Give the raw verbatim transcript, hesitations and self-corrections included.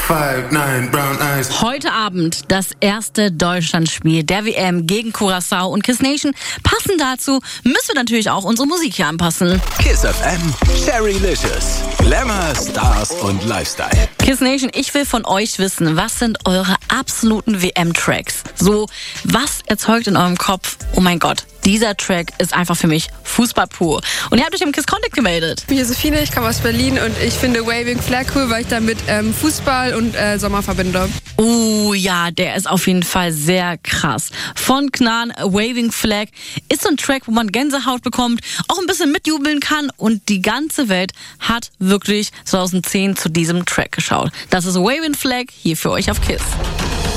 Five, nine, brown eyes. Heute Abend das erste Deutschlandspiel der W M gegen Curaçao und Kiss Nation. Passend dazu müssen wir natürlich auch unsere Musik hier anpassen. Kiss F M, Sherrylicious, Glamour, Stars und Lifestyle. Kiss Nation, ich will von euch wissen, was sind eure absoluten W M-Tracks? So, was erzeugt in eurem Kopf, oh mein Gott, dieser Track ist einfach für mich Fußball pur. Und ihr habt euch im Kiss Contact gemeldet. Ich bin Josephine, ich komme aus Berlin und ich finde Waving Flag cool, weil ich damit ähm, Fußball und äh, Sommer verbinde. Oh ja, der ist auf jeden Fall sehr krass. Von Knan, Waving Flag, ist so ein Track, wo man Gänsehaut bekommt, auch ein bisschen mitjubeln kann und die ganze Welt hat wirklich zwanzig zehn zu diesem Track geschaut. Das ist Waving Flag hier für euch auf Kiss.